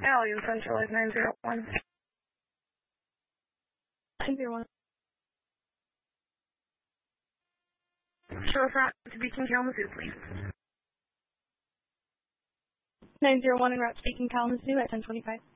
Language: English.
Alien Central is 901. 901. Sheriff Route speaking, Kalamazoo, please. 901 and route speaking Kalamazoo at 1025.